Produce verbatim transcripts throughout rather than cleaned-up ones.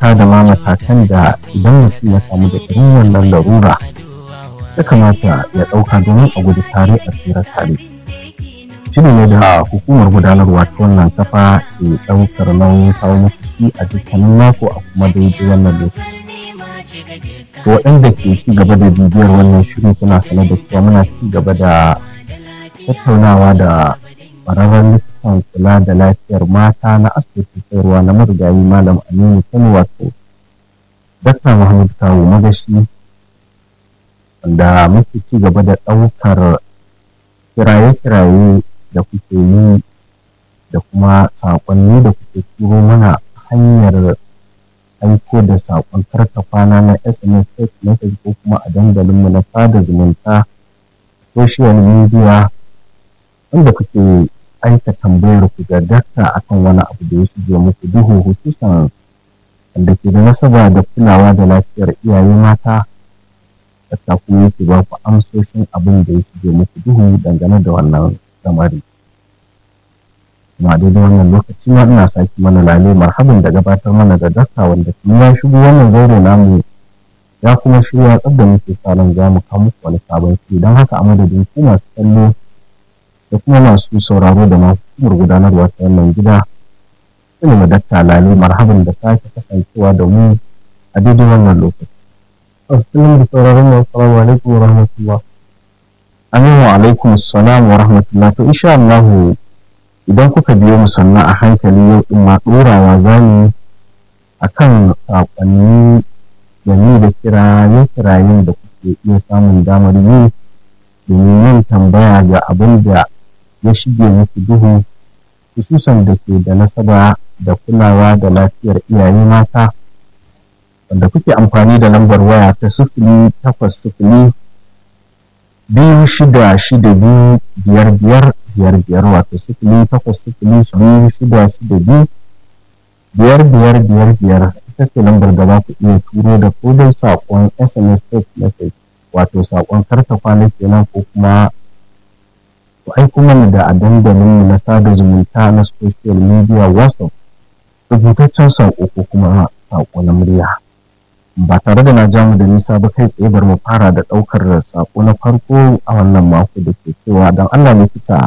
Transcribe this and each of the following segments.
mata da ma matakan da idan mutum ya samu da irin wannan larura ya kamata ya ɗauka domin a gudu tare a tsira tare. Shiri ne da hukumar gudanarwa ta wannan kafa ke ɗaukar nauyin kawo musu a dukkanin mako a kuma daidai wannan lokaci. To waɗanda ke ci gaba da bibiyar wannan shiri suna sanar da cewa muna ci gaba da tattaunawa da ƙwararren likitan kula da lafiyar mata na asibitin sayarwa na marigayi Malam Aminu Kano wato Dakta Muhammad Kawu Magashi, wanda muke ci gaba da ɗaukar kiraye-kiraye da kuke yi da kuma saƙonni da kuke turo mana hanyar aiko da saƙon karta kwana na S M S text message ko kuma a dandalinmu na sada zumunta social media, wanda kuke aika tambayar ku ga dakta akan wani abu da ya shige muku duhu, hususan wanda ke da nasaba da kulawa da lafiyar iyaye mata. Dakta kuma yake ba ku amsoshin abin da ya shige muku duhu dangane da wannan lamari. Kuma daidai wannan lokaci ma ina sake mana lale marhaban da gabatar mana da dakta, wanda kuma ya shigo wannan zaure namu ya kuma shirya tsab da muke salon za mu kawo muku wani sabon shiri. Don haka a madadin ku masu kallo da kuma masu sauraro da masu hukumar gudanarwa ta wannan gida, ina ma dakta lale marhaban da sake kasancewa da mu a daidai wannan lokaci. Assalamu da sauraron mu, assalamu alaikum wa rahmatullah. Amin wa alaikum assalam wa rahmatullah. To insha Allah idan kuka biyo mu sannan a hankali yau din ma dorawa zamu akan sakonni game da kiraye-kirayen da kuke iya samun damar yi domin yin tambaya ga abin da ya shige muku duhu, hususan da ke da nasaba da kulawa da lafiyar iyaye mata, wanda kuke amfani da lambar waya ta sifili takwas sifili biyu shida shida biyu biyar biyar biyar biyar wato sifili takwas sifili biyu shida shida biyu biyar biyar biyar biyar ita ce lambar da za ku iya turo da ko dai saƙon S M S text message wato saƙon karta kwana kenan, ko kuma ku aiko mana da a dandalin na sada zumunta na social media WhatsApp rubutaccen saƙo ko kuma saƙo na murya. Ba tare da na ja mu da nisa ba, kai tsaye bar mu fara da ɗaukar saƙo na farko a wannan mako da ke cewa don Allah ne kika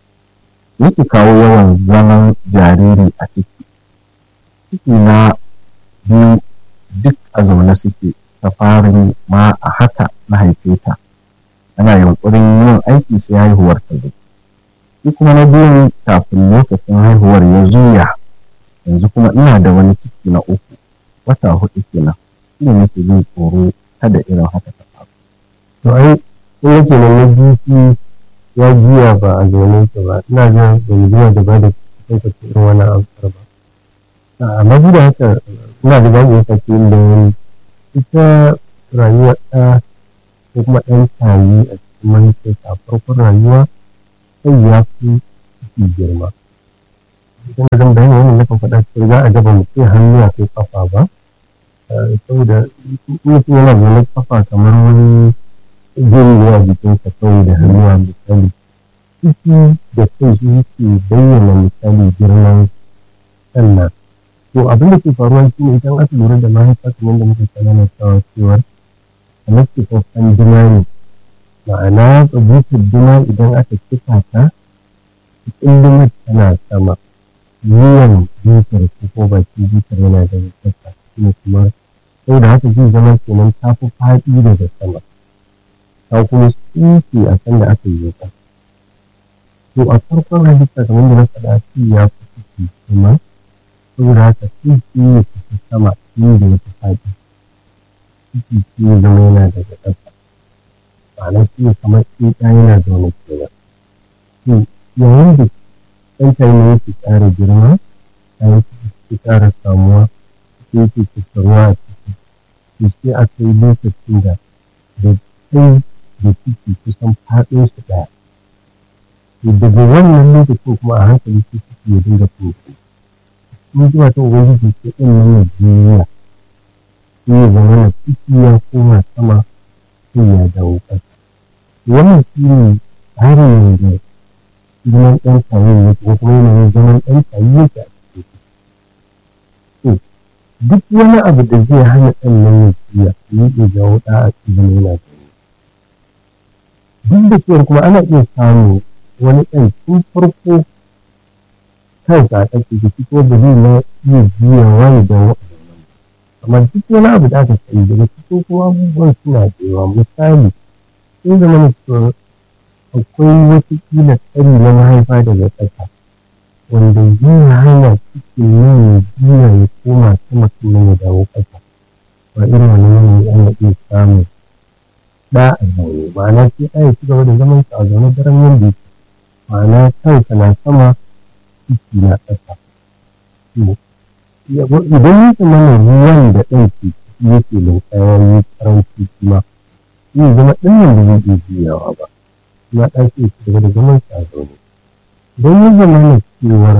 yake kawo yawan zaman jariri a ciki. Ciki na biyu duk a zaune suke, ta farin ma a haka na haife ta, ana yunƙurin yin aiki sai haihuwar ta zo. Shi kuma na biyun kafin lokacin haihuwar ya zuya, yanzu kuma ina da wani ciki na uku, wata huɗu kenan. Ina nake jin tsoro kada irin haka ta faru. To ai in yake nan na biyu ya juya ba a zaune ta ba, ina jin bai juya da ba da kai ka irin wani amsar ba. Amma duk da haka ina da zamu iya sake yin bayani. Ita rayuwar ɗa ko kuma ɗan tayi a cikin mahaifarsa a farkon rayuwa sai ya fi ciki girma. Idan da zan bayani wannan nakan faɗa cewa za a gaba mutum hannu a kai kafa ba. Saboda mutum yana zaune kafa kamar wani gini a jikinsa kawai da hannuwa misali. Ciki da kai shi yake bayyana misali girman sannan. To abin da ke faruwa shi ne idan aka lura da mahaifa kamar da muka sanana cewa cewar kamar ke kwafan dima ne, ma'ana butar dima idan aka cika ta cikin dimar tana sama, yiwon butar ko baki butar yana da kasa shi ne kuma sau da haka zai zama kenan ta fi faɗi daga sama, ta kuma tsinke a kan da aka yi ta. To a farkon halitta kamar da na faɗa shi ya fi ciki kuma saboda haka ciki ya fi sama shi da ya fi faɗi, ciki shi ya zama yana daga ƙasa, ma'ana shi ne kamar tsinka yana zaune kenan. To yayin da ɗan tayi ne yake ƙara girma, yayin da yake ƙara samuwa, sai yake tattaruwa a ciki, to sai a kai lokacin da da kai da ciki kusan faɗin su ɗaya. To daga wannan lokacin kuma a hankali sai ciki ya dinga tsinke. Sun zuwa ta ubangiji sai ɗin nan ya duniya, sai ya zama na ciki ya koma sama sai ya dawo ƙasa. Wannan shi ne tsarin da zaman ɗan tayi yake ko kuma yanayin zaman ɗan tayi yake a cikin ciki. To duk wani abu da zai hana ɗan nan ya ciya yi ke jawo ɗa a cikin yana duk da cewar kuma ana iya samu wani ɗan tun farko kansa a ƙasa da fito da zai na iya juyawa ya dawo amma duk wani abu da aka sani daga fito kuma abubuwan suna da yawa misali sun zama da cewa akwai wata kila tsari na mahaifa daga ƙasa wanda zai hana cikin nan ya juya ya koma sama sannan ya dawo ƙasa ba irin wannan yanayi ana iya samun ɗa a zaune ma'ana sai ɗa ya ci gaba da zaman sa a zaune daren yadda yake ma'ana kansa na sama ciki na ƙasa idan ya zama ruwan da ɗan ke ciki yake linƙaya yi karanci kuma zai zama ɗan nan da zai iya juyawa ba kuma ɗa ke ci gaba da zaman sa a zaune idan ya zama na cewar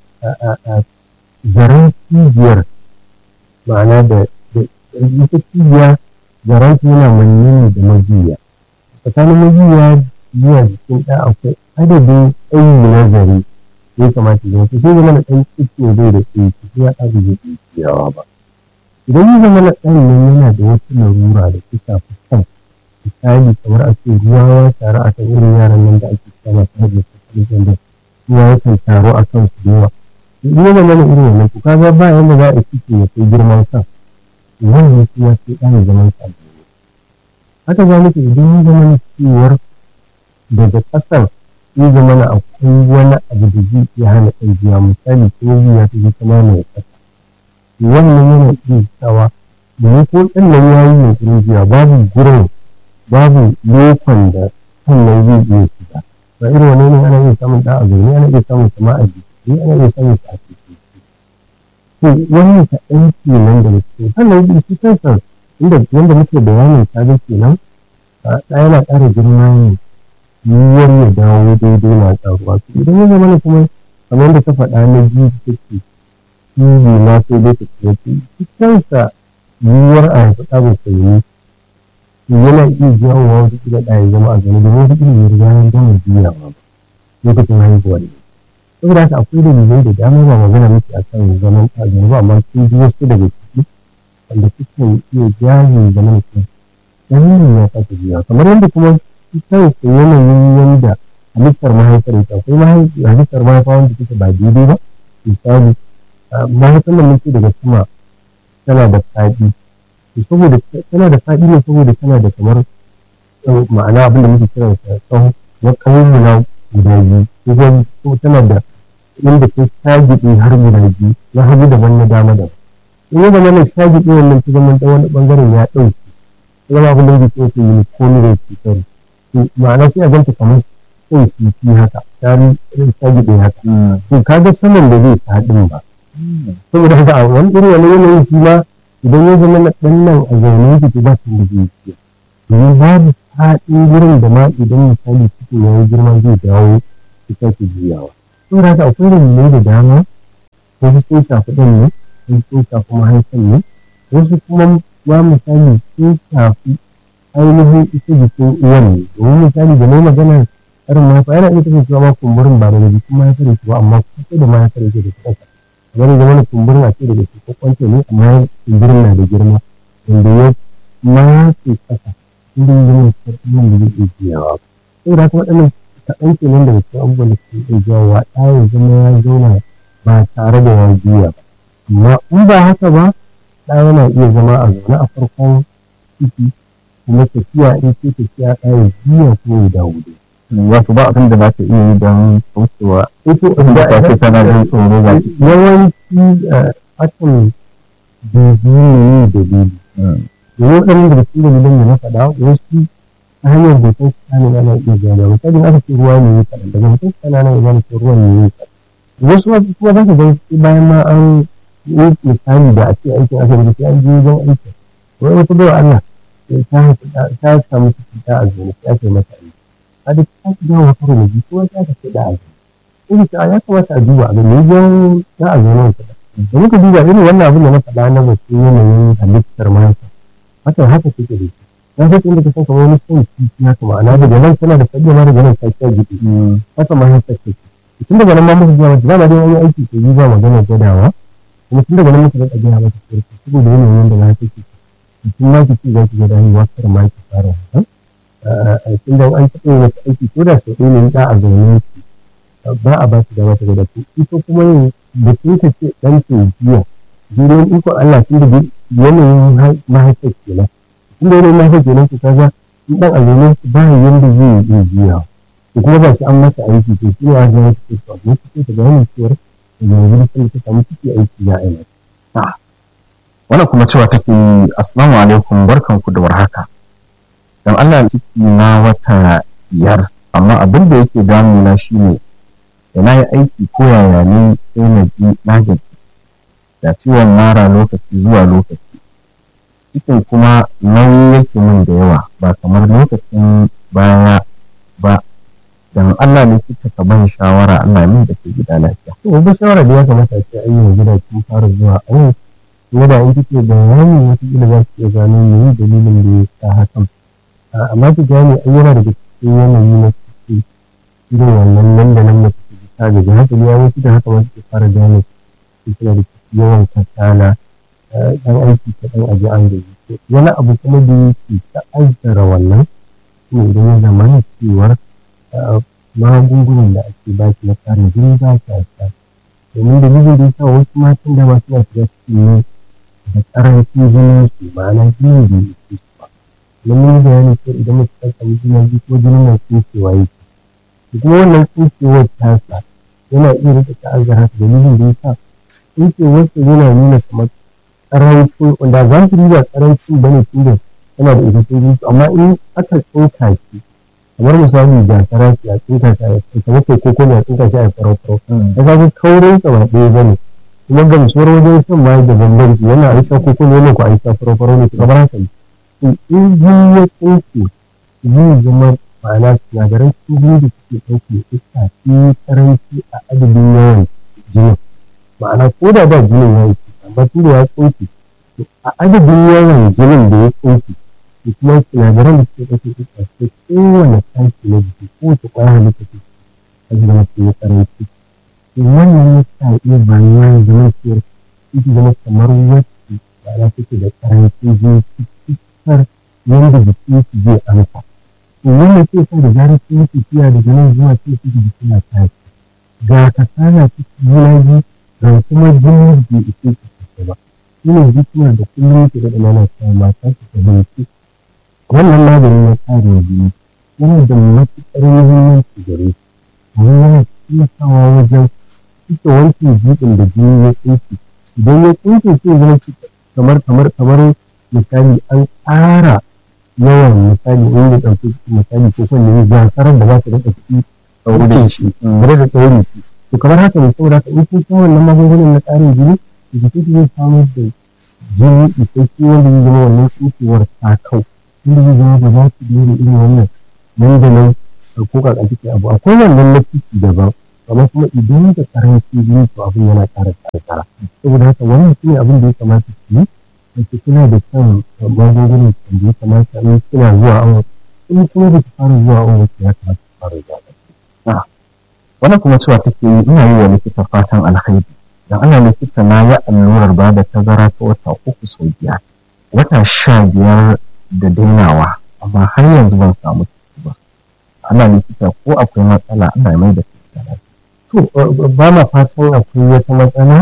zaren cibiyar ma'ana da ita cibiya zaren yana manne ne da majiya tsakanin majiya zuwa jikin ɗa akwai adadin tsayi na zare ya kamata ya zama sai zama na ɗan ciki ne da tsayi sai ya ɗaga zai iya ciyawa ba idan ya zama na ɗan nan yana da wata larura da ta shafi kan misali kamar a ce ruwa ya taru a kan irin yaran nan da ake kama ta hajjar tattalin da ruwa yakan taru a kan su da yawa in ya zama na irin wannan to kaga ba yanda za a ciki ya kai girman kan wannan shi ya ce ɗan zaman sa haka za muke idan ya zama na cewar daga ƙasar ya zama na akwai wani abu da zai iya hana ɗan jiya misali ko ya ta ji kama mai ƙasa wannan yana iya sawa domin ko ɗan nan ya yi yunƙurin jiya babu gurin babu lokon da kan nan zai iya shiga ba irin wani ne ana iya samun ɗa a zaune ana iya samun sama a jiki ana iya samun sa a ciki to wannan kaɗan kenan daga cikin sannan shi kansa inda yanda muke bayanin ta ga kenan ɗa yana ƙara girma ne yiwuwar ya dawo daidai na ƙaruwa to idan ya zama kuma kamar yadda ta faɗa na biyu take cibi na sai dai ta ce shi kansa yiwuwar a haifi ɗa ba sai yi yana iya jawowa wata kila ɗa ya zama a gani domin wata kila ya riga ya gama juyawa ba lokacin haihuwa ne saboda haka akwai dalilai da dama ba magana muke a kan zaman ɗa gani ba amma sun ji wasu daga ciki wanda suke iya jawo zaman ɗa yanayin ya kasa juyawa kamar yadda kuma shi kansa yanayin yanda halittar mahaifar ita akwai halittar mahaifa wanda take ba daidai ba misali mahaifar nan muke daga sama tana da faɗi saboda tana da faɗi ne saboda tana da kamar ma'ana abin da muke kiran sa tsawon na ƙauyuna guda biyu ko tana da inda ta shagiɗe har guda biyu na hagu daban na dama daban in ya zama na shagiɗe wannan ta zama wani ɓangaren ya ɗauke ta zama abin da muke kiran sa unicorn cutar ma'ana sai a ganta kamar kai kifi haka tari irin shagiɗe haka to kaga saman da zai faɗin ba saboda haka a wani irin wani yanayin shi ma idan ya zama na ɗan nan a zaune yake to ba su da zai ciya domin babu faɗin wurin da ma idan misali cikin ya yi girma zai dawo su sake juyawa saboda haka akwai dalilai da dama wasu sun shafi ɗan ne wasu sun shafi mahaifan ne wasu kuma ma misali sun shafi ainihin ita jikin uwan ne domin misali da mai magana karin mahaifa yana iya tafiya ma kumburin ba daga jikin mahaifar yake ba amma kusa da mahaifar yake da kansa kamar da wani kumburin a ce daga cikin kwanta ne amma kumburin na da girma wanda ya mace kasa inda ya zama sarkin da zai iya jiyawa saboda haka waɗannan kaɗan kenan daga cikin abubuwan da suke iya jawowa ɗa ya zama ya zauna ba tare da ya juya ba amma in ba haka ba ɗa yana iya zama a zaune a farkon ciki kuma tafiya in ce tafiya ɗaya jiya ko ya dawo dai wato ba abin da za ta iya yi don kaucewa ita inda ta ce tana jin tsoro ba yawanci akan dubi ne dalili da waɗannan daga cikin dalilan da na faɗa wasu ta hanyar hoton sani ana iya gane misali aka ce ruwa ne ya kaɗan daga hoton sani ana iya gane ruwan ne ya kaɗan wasu kuma za ka ga bayan ma an yi misali da a ce aikin asibiti sai an je wajen aikin wani wata bawa Allah ta samu cikin ta a zuwa ta ce mata aiki a duk ta ci gawa karo na biyu kuma ta ce da a zuwa ina ya kamata a duba a ga mai jan ta a zuwa wata da muka duba irin wannan abin da na faɗa na mutum yanayin halittar mahaifa hakan haka take da shi na san inda ka san kamar wani son kifi haka ma'ana daga nan tana da fage ma daga nan ta kiya gidi haka mahaifar take tun daga nan ma muka gaya mata dama dai wani aiki ke yi ba magana gwadawa kuma tun daga nan muka rika gaya mata cewa saboda yanayin da za ta ke tun ma ki ce za ki ga dawowa kar ma ki fara wannan a tun da an taɓa wata aiki ko da sau ɗaya ne da a zaune ki ba a ba su dama ta gwada ku ita kuma yin da sun ka ce ɗan ke jiya jirgin ikon Allah tun da yanayin mahaifar kenan tun da yanayin mahaifar kenan ku kaga in ɗan a zaune ki ba yanda zai yi jiya ko kuma ba shi an masa aiki to shi ne a zama ta ce to abu ta ta bayanin cewar yanzu sun ta samu ciki aiki ya aina. Wannan kuma cewa take assalamu alaikum barkanku da warhaka. Dan Allah ciki na wata biyar amma abin da yake damuna shine da na yi aiki ko yaya ne sai na ji na gaji da ciwon mara lokaci zuwa lokaci. Cikin kuma nauyi yake min da yawa ba kamar lokacin baya ba. Dan Allah ne kika ka ban shawara Allah min da ke gida lafiya. To wata shawara da ya kamata a ce an yi gida kin fara zuwa a yau kuma da in kike bayani wata kila za ki iya gano me dalilin da ya sa hakan. Amma ki gane an yana daga cikin yanayi na ciki irin wannan nan da nan mace ke ta gaji hankali ya wasu da haka ma kike fara gane ki kina da yawan kasala dan aiki kaɗan a ji an gaji. Wani abu kuma da yake ta'azzara wannan shine idan ya zama cewar magungunan da ake ba shi na tsarin jini ba shi a sha domin dalilin da ya sa wasu matan da masu na shiga cikin ne da ƙarancin jinin su ma'ana jini da ya ke su ba don mun bayani cewa idan mutum ta samu juna biyu ko jinin nan tsinkewa yake kuma wannan tsinkewar tasa yana iya rika ta'azzara haka dalilin da ya sa tsinkewar sa yana nuna kamar ƙarancin wanda zahiri ba ƙarancin bane tunda tana da isasshen jini amma in aka tsinka shi kamar misali da farashi a tsinka shi a kamar kai koko ne a tsinka shi a farau farau da kaga kaurin sa ba ɗaya bane kuma gamsuwar wajen shan ma da bambanci yana aisha koko ne wannan ko aisha farau farau ne kamar haka ne in jini ya tsinke zai zama ma'ana sinadaran cikin da suke ɗauke iska fi karanci a adadin yawan jinin ma'ana ko da da jinin ya yi amma tun da ya tsinke a adadin yawan jinin da ya tsinke da kuma sinadaran da suke ɗauke iska sai kowane sashi na jiki kowace ƙwayar halitta ce a zama mace ya karanci to wannan ya sa iya bayuwa ya zama cewar ita zama kamar wacce ma'ana take da karancin jini cikin yadda jiki su zai amsa to wannan ke sa da zarar sun yi tafiya daga nan zuwa sai su ji suna tashi ga kasala cikin juna biyu ga kuma jini da ike su sosai ba shi ne hikima da kullum ke da mana cewa mata su fahimci wannan maganin na tsarin jini yana da matuƙar muhimmanci gare shi domin yana taimakawa wajen cike wancan jiɗin da jini ya tsinke idan ya tsinke sai zama kamar kamar kamar misali an ƙara yawan misali in ya ɗauki misali ko kwanne ne gasarar da za ta daɗa ciki ɗaurin shi bare da ɗaurin shi to kamar haka ne saboda haka in kun sha wannan magungunan na tsarin jini da jikin zai samar da jini isasshe wanda zai zama wannan tsinkewar ta kau inda zai zama ba za su dinga irin wannan nan da nan ko kakan take abu akwai wannan na ciki daban amma kuma idan da karanci jini to abin yana ƙara tsara saboda haka wannan shine abin da ya kamata su yi wace kuna da kan magungunan da ya kamata in kina zuwa awon in kuma ba ki fara zuwa awon wacce ya kamata ki fara zuwa Ah, wannan kuma cewa take yi ina yi wa likita fatan alkhairi dan ana likita na ya allurar ba da tazara ta wata uku sau biyar wata sha biyar da dainawa amma har yanzu ban samu ciki ba ana likita ko akwai matsala ana mai da ciki to ba ma fatan akwai wata matsala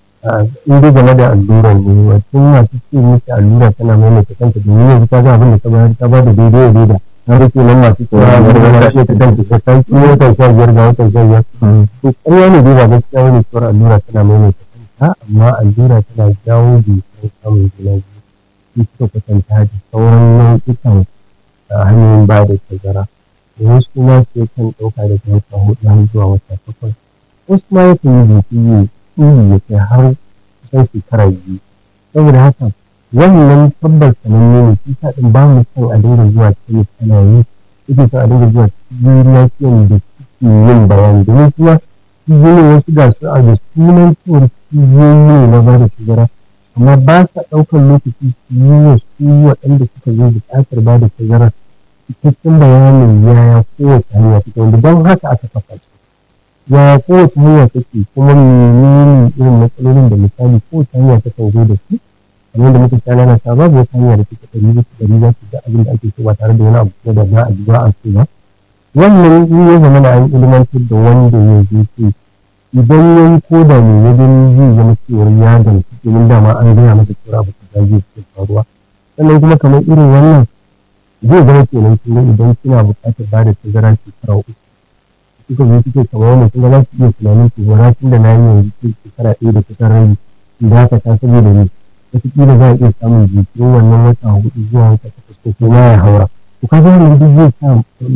in dai game da allurar ne wacce masu ce miki allura tana maimaita kanta domin yanzu ta ga abin da ta bayar ta ba da daidai da daida na rike nan masu cewa da wani ce ta kanta ta kai ki wata sha biyar ga wata sha biyar to ƙarya ne dai ba gaskiya wani cewa allura tana maimaita kanta amma allura tana jawo jikin samun juna biyu in suka kwatanta da sauran nau'ikan hanyoyin ba da tazara wasu ma su kan ɗauka daga wata hudu har zuwa wata takwas wasu ma yakan yi jinkiri tsiri ya kai har kusan shekara biyu saboda haka wannan tabbas sananne ne shi sa ɗin ba mu son a dinga zuwa cikin tana yi yake son a dinga zuwa cikin lafiyan da suke yin bayani domin kuma cibiyoyin wasu ga su a da sunan cewar cibiyoyi ne na ba da tazara amma ba sa ɗaukar lokaci su yi wa su waɗanda suka zo buƙatar ba da tazara cikakken bayanin yaya kowace hanya take wanda don haka aka kafa su ya kowace hanya take kuma menene irin matsalolin da misali kowace hanya ta kan zo da su kamar da muka sha nana ta babu wata hanya da take ɗari bisa ɗari za su ga abin da ake so ba tare da wani abu da za a ji ba a so ba wannan in ya zama na an ilmantar da wanda ya je ce idan ya yi ko da ne ya gani zai zama cewar ya gamsu domin dama an gaya masa cewa abu kaza zai ke faruwa sannan kuma kamar irin wannan zai zama kenan kuma idan kina buƙatar ba da tazara shekara uku suka zo suke kamar wannan kuma za su iya tunanin su gora tun da na yi yanzu shekara ɗaya da kusan rabi da haka ta saboda ne wataƙila za a iya samun jikin wannan wata hudu zuwa wata takwas ko kuma ya haura to ka gane duk zai sa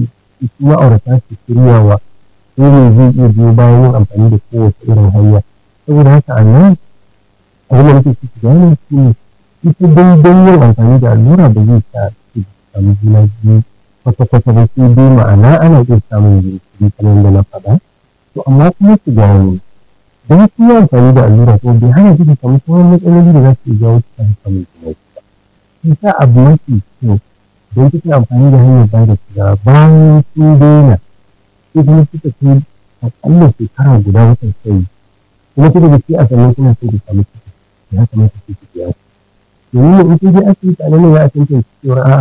su ma'aurata su shiryawa ko ne zai iya biyo bayan yin amfani da kowace irin hanya saboda haka a nan abin da nake ciki gane shi ne ita daidai yin amfani da allura ba zai sa su samu juna biyu kwata-kwata ba sai dai ma'ana ana iya samun jinkiri kamar yadda na faɗa to amma kuma su gane don su yi amfani da allura ko bai hana su samu sauran matsaloli da za su iya jawo su samun juna biyu ba shi sa abu mafi kyau don kike amfani da hanyar ba da shiga bayan sun daina sai kuma kika kai akalla shekara guda watan sai kuma kika ga a sannan kuna so ki samu ciki ya kamata ki ciki ya domin in kin je asibiti a nan ne za a tantance cewa a'a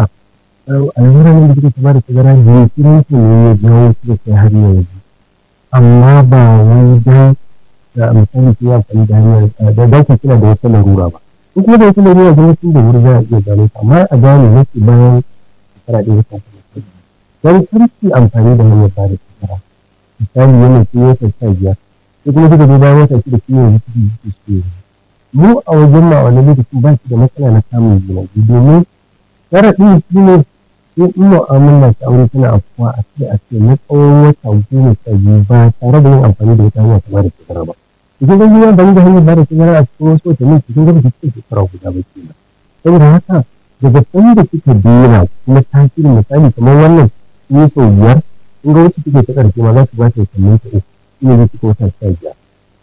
allura nan da kike ta ba da tazara ne kiran ki ne ya jawo kika kai har yanzu amma ba wai dan da misali ki amfani da hanyar da dace kina da wata larura ba in kuma da wata larura da mutum da wuri za a iya gano ta amma a gane nake bayan shekara ɗaya ta kuma don karki amfani da hanyar ba da shekara misali yana ke wata sha biyar sai kuma kika zo bayan wata shida kiwon jiki jiki su mu a wajen ma wani lokacin ba shi da matsala na samun juna biyu domin sharaɗin shi ne sai in mu'amala ta aure tana afuwa a ce a ce na tsawon wata goma sha biyu ba tare da yin amfani da wata hanya ta ba da shekara ba idan zan yi amfani da hanyar ba da shekara a cikin wasu watanni cikin gaba da cikin shekara guda ba ke saboda haka daga sanda kika dena kuma tasirin misali kamar wannan ne sau biyar in ga wacce kike ta ƙarshe ma za su ba ta watanni ta uku shi ne zai cika wata sha biyar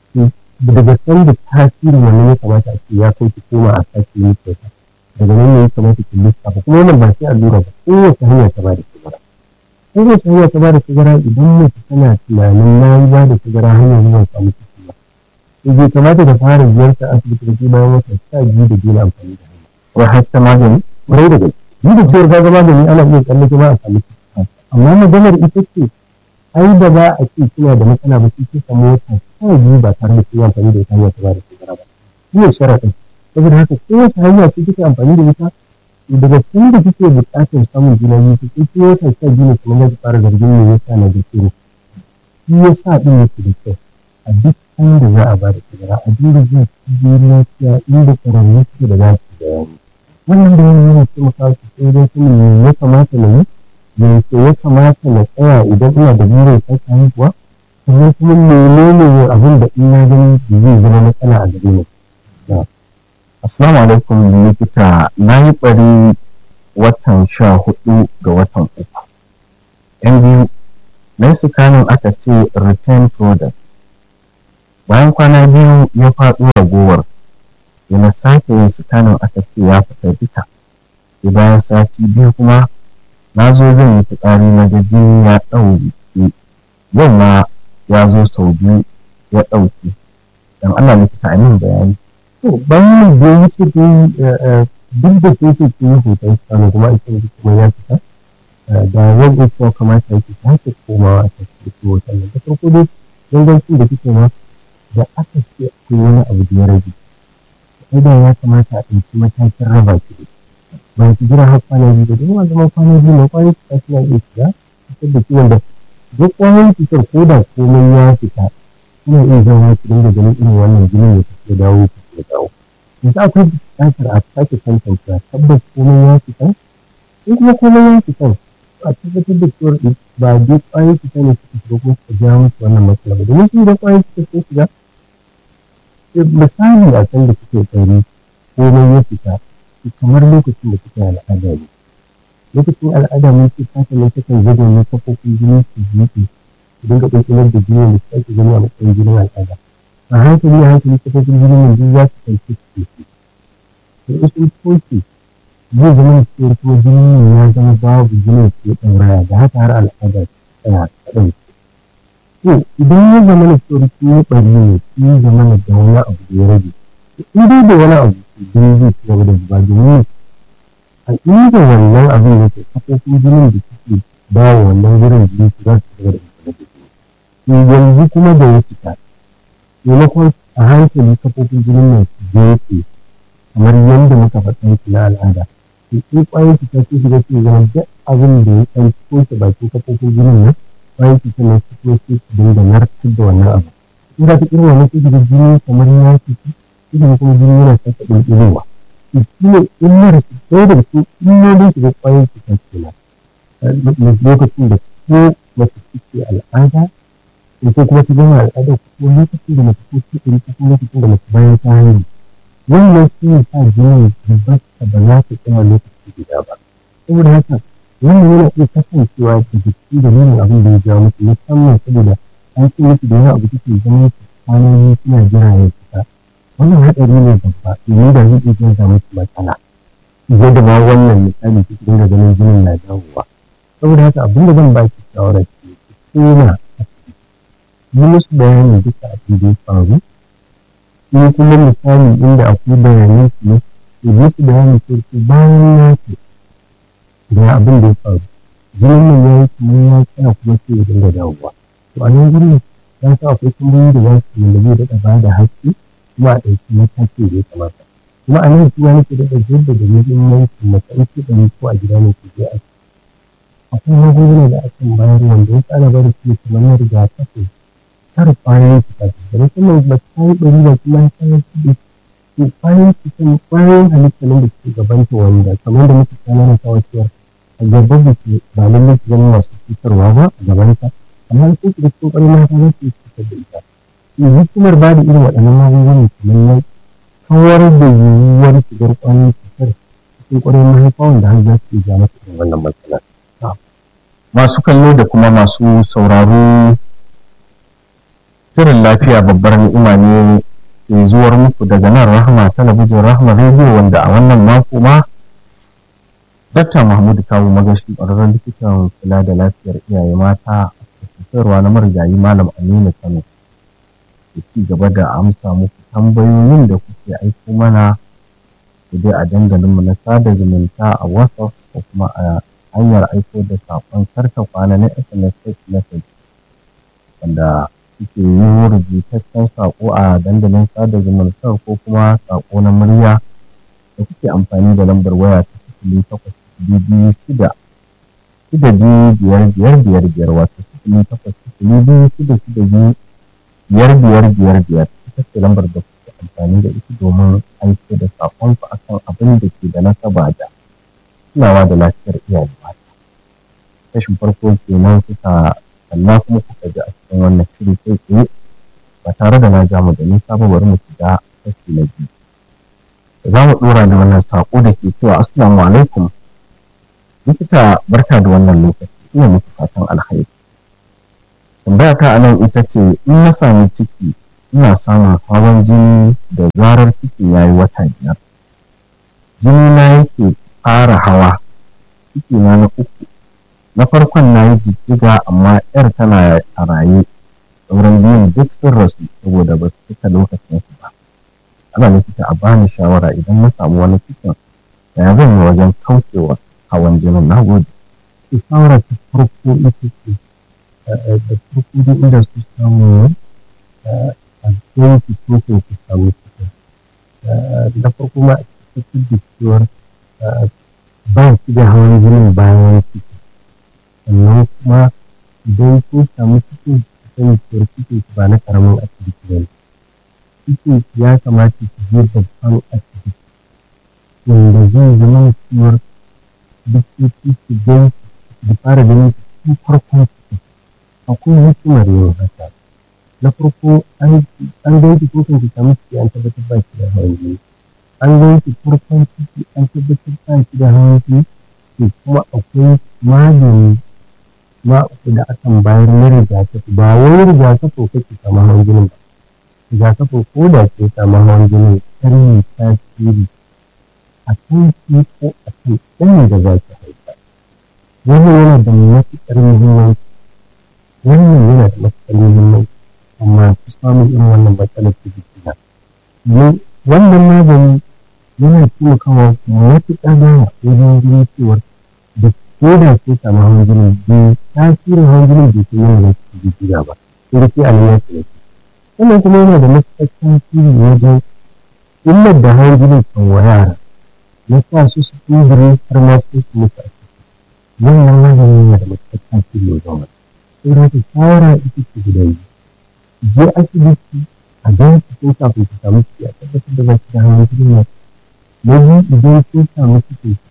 daga sanda tasirin wannan ya kamata a ce ya kai ki koma a sake yi kyauta daga nan ne ya kamata ki lissafa kuma wannan ba sai allura ba kowace hanya ta ba da sigara kowace hanya ta ba da sigara idan mace tana tunanin na yi ba da sigara hanyar zuwa samu ciki ba to bai kamata da fara ziyarta asibiti da ke bayan wata sha biyu da daina amfani da hanya wa hatta magani ƙwarai da gaske ni da cewar kaga magani ana iya tsallake ba a samu ciki amma maganar ita ce ai da ba a ce kina da matsala ba sai ki samu wata sha biyu ba tare da kin amfani da ita hanya ta ba da sigara ba shi ne sharaɗin saboda haka kowace hanya ce kike amfani da ita daga sun da kike buƙatar samun juna biyu ki kike wata sha biyu ne kuma za fara zargin me yasa na gaske ne shi yasa din yake da kyau a duk inda za a ba da sigara a dinga zuwa cibiyoyin lafiya inda ƙwararru suke da za su bayani wannan da yana taimaka su sai dai sanin me ya kamata na yi yaushe ya kamata na tsaya idan ina da burin sake haihuwa sannan kuma menene abin da in na gani zai zama matsala a gare ni. Assalamu alaikum likita na yi ɓari watan sha hudu ga watan uku. Yan biyu na yi sikanin aka ce return product. Bayan kwana biyu ya faɗo ragowar yana sake yin sikanin aka ce ya fita duka. Sai bayan sati biyu kuma na zo zan yi fitsari na gaji ya ɗauke. Yau ma ya zo sau biyu ya ɗauke. Dan Allah likita a min bayani. to bayan da ya wuce dai duk da ke ce ke yi hoton sanu kuma ita ne kuma ya fita da wanda ya kamata ya ke sake komawa a cikin hoton nan da farko dai dangancin da kike ma da aka ce akwai wani abu da ya rage sai da ya kamata a ɗauki matakin raba ki da ba ki jira har kwana biyu da kuma zaman kwana biyu na kwanan cuta suna iya shiga fitar da ciwon da duk kwanan cutar ko da komai ya fita suna iya zama ki dinga ganin irin wannan jinin ya tafi dawo ya dawo yanzu akwai buƙatar a sake tantance tabbas komai ya fita in kuma komai ya fita a tabbatar da cewa ba duk ƙwayoyin cuta ne suka shiga ko suka ja musu wannan matsala ba domin su da ƙwayoyin cuta sun shiga misali a can da suke tsari komai ya fita kamar lokacin da suke al'ada ne lokacin al'ada mun ce kasa ne takan zago ne kafofin jini su jiƙe su dinga ƙirƙirar da jini da suke gani a matsayin jinin al'ada a hankali a hankali kafofin jini ne duk za su kai su ke su da sun toke zai zama da cewar kuma jinin ya zama babu jinin ke ɗauraya da haka har al'ada tsaya kaɗan to idan ya zama na cewa sun yi ɓari ne sun yi zama na da wani abu da ya rage in dai da wani abu jini zai ci gaba da zuba domin a inda wannan abin yake kafofin jinin da suke ba wa wannan wurin jini su za su gaba da zuba da jini yanzu kuma da ya fita maimakon a hankali kafofin jinin nan su yanke kamar yadda muka faɗa yake na al'ada to sai ƙwayar cuta sun shiga su zama duk abin da ya ɗan toshe bakin kafofin jinin nan ƙwayar cuta nan su kuma sai su dinga narkar da wannan abu in za ta irin wannan sai shiga jini kamar ya fita sai kuma jini yana sake ɗinɗirewa to shi ne illar su ɗaya daga cikin illolin shiga ƙwayar cuta kenan lokacin da ko mace take al'ada ko kuma ta gama al'ada ko lokacin da mace ko ta ɗari ko kuma lokacin da mace bayan ta haihu wannan shi ne sa jinin zubarta ba za ta tsaya lokaci guda ba saboda haka wannan yana iya kasancewa da jiki da nuna abin da ya jawo musu musamman saboda an ce musu da yawa abu take zama su kwanoni suna jira ya fita wannan haɗari ne babba domin da zai iya jaza musu matsala yadda ma wannan misali su dinga ganin jinin na dawowa saboda haka abin da zan ba ki shawara ce ki koma yi musu bayani duka abin da ya faru in kuma misali inda akwai bayanan su ne to musu bayani ce ce bayan ya ce da abin da ya faru jinin nan ya yi kamar ya tsaya kuma sai ya dinga dawowa to a nan gurin ya sa akwai tambayoyi da za su yi da zai daɗa ba da haske kuma a ɗauki mataki da ya kamata kuma a nan kuma nake daɗa jaddada muhimmancin mace in ce ɗari ko a gida ne ke je a akwai magunguna da akan bayar wanda ya tsara bari su kamar na rigakafi kar kwayoyin cuta da musamman ba ta yi ɗari ba kuma ya kayan kuɗi to kwayoyin cuta kwayoyin halitta nan da ke gabanta wanda kamar da muke kana na kawo cewa a gaban da ke ba lallai su zama masu cutarwa ba a gabanta amma sai su da cikin ƙwarin mata za su yi cutar da ita to hikimar ba da irin waɗannan magungunan kamar nan kawar da yiwuwar shigar kwayoyin cutar cikin ƙwarin mahaifa wanda har za su iya ja mata irin wannan matsala. Masu kallo da kuma masu sauraro shirin lafiya babbar ni'ima ne ke zuwar muku daga nan Rahama talabijin Rahama rediyo wanda a wannan mako ma Dakta Mahmud Kawu Magashi ƙwararren likitan kula da lafiyar iyaye mata a cikin na marigayi Malam Aminu Kano ke ci gaba da amsa muku tambayoyin da kuke aiko mana ku dai a dandalinmu na sada zumunta a WhatsApp ko kuma a hanyar aiko da saƙon karta kwana na S M S text message wanda suke yi rubutaccen saƙo a dandalin sada zumunta ko kuma saƙo na murya da kuke amfani da lambar waya ta sifili takwas biyu shida shida biyu biyar biyar biyar biyar wato sifili takwas sifili biyu shida shida biyu biyar biyar biyar biyar ita ce lambar da kuke amfani da ita domin aiko da saƙonku akan abin da ke da nasaba da kulawa da lafiyar iyaye mata. Kashin farko kenan kuka kalla kuma kuka ji a cikin wannan shiri kai tsaye ba tare da na ja mu da nisa ba bari mu shiga kashi na biyu. Za mu ɗora da wannan saƙo da ke cewa assalamu alaikum likita barka da wannan lokaci ina muku fatan alkhairi. Tambaya ta anan ita ce in na sami ciki ina samun hawan jini da zarar cikin ya yi wata biyar. Jini na yake fara hawa ciki na na uku na farkon na yi jijjiga amma yar tana a raye sauran biyun duk sun rasu saboda ba su cika lokacin su ba ana likita a bani shawara idan na samu wani cikin ya zan yi wajen kaucewa hawan jinin na gode. Shawara ta farko ita ce da farko duk inda su samu a cikin su so su samu cikin da farko ma a cikin da cewar ba su da hawan jinin bayan ciki sannan kuma idan sun samu cikin sani cewar cikin su ba na karamin asibiti ba ne cikin ya kamata su je babban asibiti wanda zai zama cewar likitoci su gan da fara ganin su farkon cikin akwai hikimar yin haka na farko an ganki ko kan ki samu ciki an tabbatar ba ki da hawan jini an ganki farkon ciki an tabbatar ba ki da hawan jini to kuma akwai magani ma da akan bayar na rigakafi ba wai rigakafi kake samu hawan jinin ba rigakafi ko da ke samu hawan jinin kar yi tasiri a kan ki ko a kan ɗan da za ki haifa wannan yana da matuƙar muhimmanci wannan yana da matuƙar muhimmanci amma su samun irin wannan matsalar ta jiki na wannan magani yana taimakawa matuƙa da wajen ganin cewar da ko da ke samu hawan jini bai tasirin hawan jinin bai kai yana da jiki ba sai da ke a nan ya ce wannan kuma yana da matuƙar tasiri wajen illar da hawan jini kan wa yara ya sa su su tsibiri har ma su su mutu a ciki wannan magani yana da matuƙar tasiri wajen wani sai da ta shawara ita ce guda biyu je asibiti a gan su ko kafin ku samu ciki a tabbatar da ba su da hawan jini na biyu idan kun samu ciki